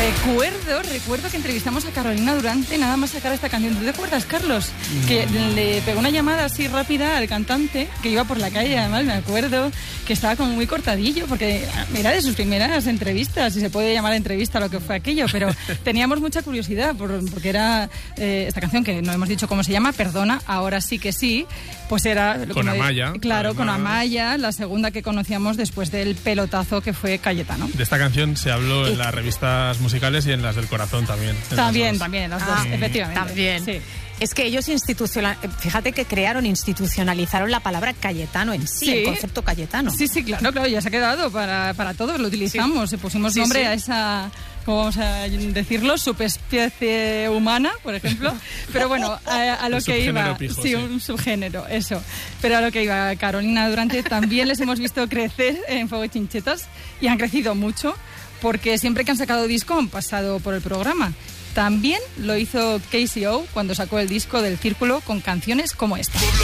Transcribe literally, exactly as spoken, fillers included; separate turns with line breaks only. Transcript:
Recuerdo, recuerdo que entrevistamos a Carolina Durante nada más sacar esta canción. ¿Tú te acuerdas, Carlos? Mm. Que le pegó una llamada así rápida al cantante que iba por la calle, además me acuerdo que estaba como muy cortadillo, porque era de sus primeras entrevistas, si se puede llamar entrevista lo que fue aquello, pero teníamos mucha curiosidad por, porque era eh, esta canción que no hemos dicho cómo se llama, Perdona, ahora sí que sí, pues era...
Con Amaya.
De, claro, además. Con Amaya, la segunda que conocíamos después del pelotazo que fue Cayetano.
De esta canción se habló en las revistas musicales y en las del corazón también.
También, también, las dos, ah, efectivamente.
También.
Sí.
Es que ellos institucional, fíjate que crearon, institucionalizaron la palabra Cayetano en sí, sí, el concepto Cayetano.
Sí, sí, claro, claro, ya se ha quedado para, para todos, lo utilizamos, sí. pusimos sí, nombre sí. a esa, ¿cómo vamos a decirlo? Subespecie humana, por ejemplo. Pero bueno, a, a lo que iba,
pijo,
sí,
sí,
un subgénero, eso. Pero a lo que iba, Carolina Durante también les hemos visto crecer en Fuego y Chinchetas y han crecido mucho porque siempre que han sacado disco han pasado por el programa. También lo hizo K C O cuando sacó el disco del Círculo con canciones como esta.